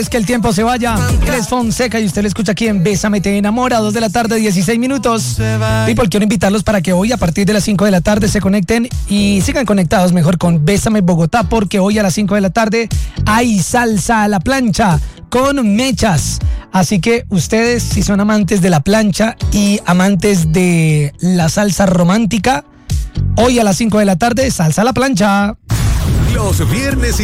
Es que el tiempo se vaya. Él es Fonseca y usted lo escucha aquí en Bésame Te Enamora, 2 de la tarde, 16 minutos. People, quiero invitarlos para que hoy a partir de las 5 de la tarde se conecten y sigan conectados mejor con Bésame Bogotá, porque hoy a las 5 de la tarde hay salsa a la plancha con mechas. Así que ustedes, si son amantes de la plancha y amantes de la salsa romántica, hoy a las 5 de la tarde, salsa a la plancha. Los viernes